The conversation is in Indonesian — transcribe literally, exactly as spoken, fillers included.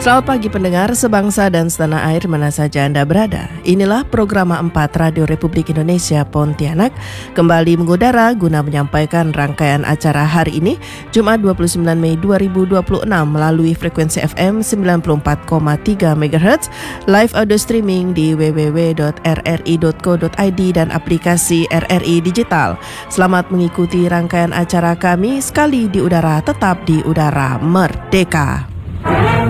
Selamat pagi pendengar sebangsa dan setanah air mana saja Anda berada. Inilah program empat Radio Republik Indonesia Pontianak kembali mengudara guna menyampaikan rangkaian acara hari ini Jumat dua puluh sembilan Mei dua ribu dua puluh enam melalui frekuensi F M sembilan puluh empat koma tiga megahertz, live audio streaming di w w w dot r r i dot co dot i d dan aplikasi R R I Digital. Selamat mengikuti rangkaian acara kami sekali di udara, tetap di udara merdeka.